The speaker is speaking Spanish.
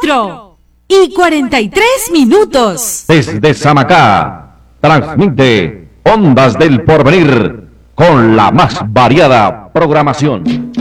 4:43. Desde Samacá, transmite Ondas del Porvenir con la más variada programación.